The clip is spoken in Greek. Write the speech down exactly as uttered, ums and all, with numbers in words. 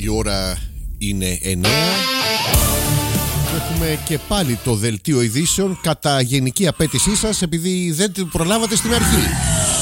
Η ώρα είναι εννιά. Έχουμε και πάλι το δελτίο ειδήσεων κατά γενική απέτησή σας, επειδή δεν προλάβατε στην αρχή.